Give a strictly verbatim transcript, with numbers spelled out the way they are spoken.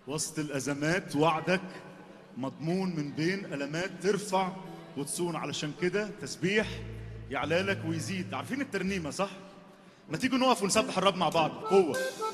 وسط الأزمات وعدك مضمون من بين ألمات ترفع وتصون. علشان كده تسبيح يعلالك ويزيد. عارفين الترنيمة صح؟ ما تيجوا نقف ونسبح الرب مع بعض قوة.